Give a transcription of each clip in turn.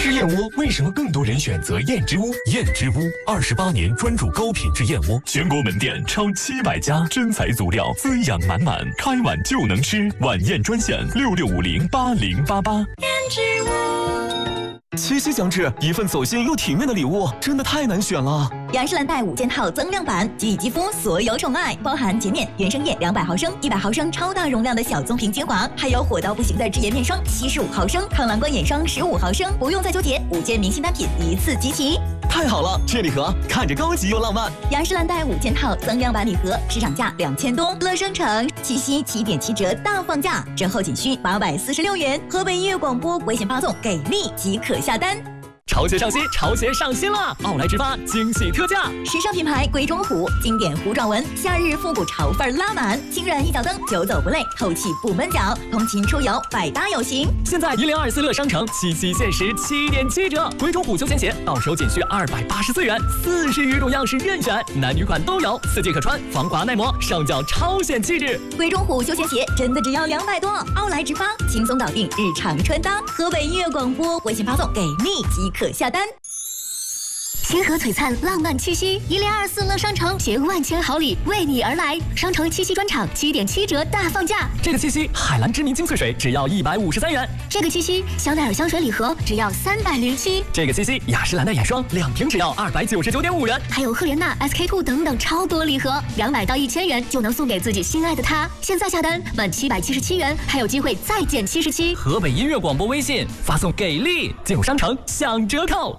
吃燕窝为什么更多人选择燕之屋？燕之屋28年专注高品质燕窝，全国门店超700家，真材足料，滋养满满，开碗就能吃。晚宴专线66508088。 燕之屋。 七夕将至，一份走心又体面的礼物真的太难选了。 雅诗兰黛5件套增量版，给予肌肤所有宠爱，包含洁面、原生液200毫升、100毫升超大容量的小棕瓶精华，还有火到不行的智颜面霜75毫升、抗蓝光眼霜15毫升，不用再纠结，5件明星单品一次集齐。 太好了，这礼盒看着高级又浪漫。 雅诗兰黛5件套增量版礼盒，市场价2000多，乐商城七夕7.7折大放价，折后仅需846元。河北音乐广播微信发送给力即可下单。 潮鞋上新，潮鞋上新了！奥莱直发惊喜特价， 时尚品牌龟中虎，经典糊状纹，夏日复古潮范拉满，轻软一脚蹬，久走不累，透气不闷脚，通勤出游百搭有型。 现在1024乐商城七夕限时7.7折，龟中虎休闲鞋到手仅需284元，40余种样式任选，男女款都有，4季可穿，防滑耐磨，上脚超显气质。 龟中虎休闲鞋真的只要200多，奥莱直发轻松搞定日常穿搭。河北音乐广播微信发送给力即可下单。 星河璀璨，浪漫七夕，1024乐商城携万千好礼为你而来，商城七夕专场7.7折大放价。 这个七夕，海蓝之谜精粹水只要153元。 这个七夕，香奈儿香水礼盒只要307。 这个七夕，雅诗兰黛眼霜2瓶只要299.5元。 还有赫莲娜、SK2 等等超多礼盒，200到1000元就能送给自己心爱的他。现在下单满777元，还有机会再减77。 河北音乐广播微信发送给力，进入商城享折扣。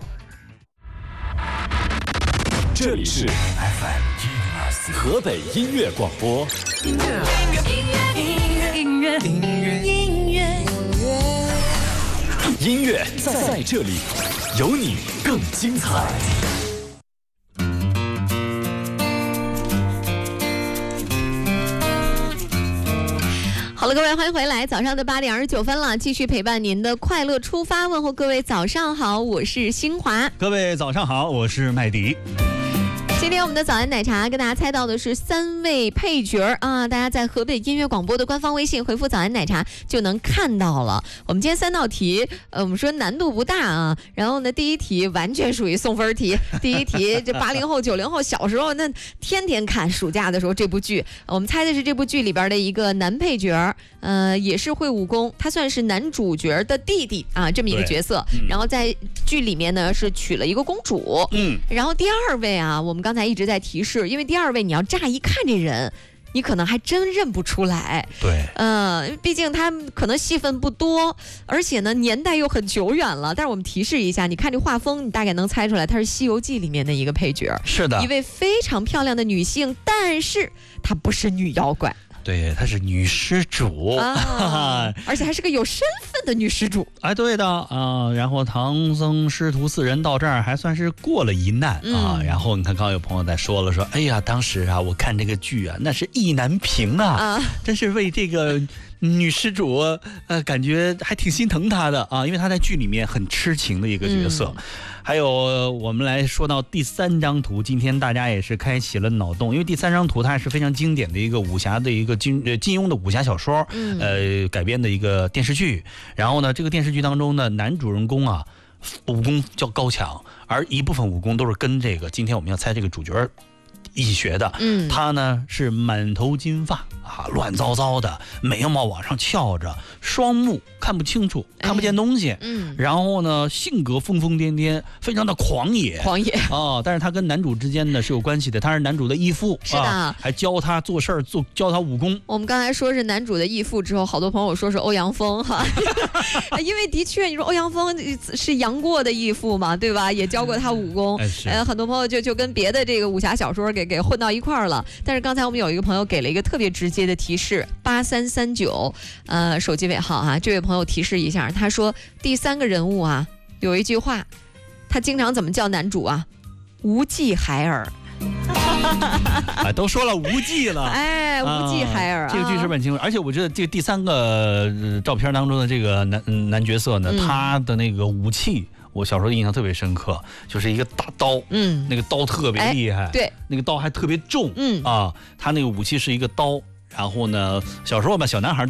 这里是 FM 124河北音乐广播。 音乐在这里，有你更精彩。 好了，各位，欢迎回来。早上的8点29分了，继续陪伴您的快乐出发。问候各位早上好，我是新华。 各位早上好，我是麦迪。 今天我们的早安奶茶跟大家猜到的是3位配角啊，大家在河北音乐广播的官方微信回复早安奶茶就能看到了。我们今天3道题，我们说难度不大啊。然后呢，第一题完全属于送分题。第一题，这80后、90后小时候那天天看，暑假的时候这部剧，我们猜的是这部剧里边的一个男配角，也是会武功，他算是男主角的弟弟啊，这么一个角色。然后在剧里面呢是娶了一个公主。然后第2位啊，我们刚才一直在提示，因为第2位你要乍一看这人，你可能还真认不出来。 对， 毕竟他可能戏份不多，而且呢年代又很久远了。但是我们提示一下，你看这画风，你大概能猜出来，他是《西游记》里面的一个配角。 是的， 一位非常漂亮的女性，但是她不是女妖怪。 对，她是女施主而且还是个有身份的女施主。 哎，对的啊。然后唐僧师徒4人到这儿还算是过了一难啊。然后你看，刚刚有朋友在说了，说哎呀，当时啊，我看这个剧啊，那是意难平啊，真是为这个女施主感觉还挺心疼她的啊，因为她在剧里面很痴情的一个角色。还有我们来说到第3张图，今天大家也是开启了脑洞，因为第3张图它是非常经典的一个武侠的一个金庸的武侠小说，改编的一个电视剧。然后呢，这个电视剧当中呢，男主人公啊武功叫高强，而一部分武功都是跟这个今天我们要猜这个主角一起学的。他呢是满头金发啊，乱糟糟的，眉毛往上翘着，双目看不清楚，看不见东西。然后呢，性格疯疯癫癫，非常的狂野啊。但是他跟男主之间呢是有关系的，他是男主的义父， 是的， 还教他做事儿，教他武功。 我们刚才说是男主的义父之后，好多朋友说是欧阳锋哈，因为的确你说欧阳锋是杨过的义父嘛，对吧？也教过他武功。很多朋友就跟别的这个武侠小说给混到一块儿了。但是刚才我们有一个朋友给了一个特别直接的提示，8339，手机尾号啊，这位朋友提示一下，他说第3个人物啊有一句话，他经常怎么叫男主啊？无忌海尔。 都说了无忌了， 无忌海尔这个剧是很清楚。而且我觉得这个第3个照片当中的这个男角色呢，他的那个武器，我小时候印象特别深刻，就是一个大刀，那个刀特别厉害， 对， 那个刀还特别重，他那个武器是一个刀。然后呢，小时候吧，小男孩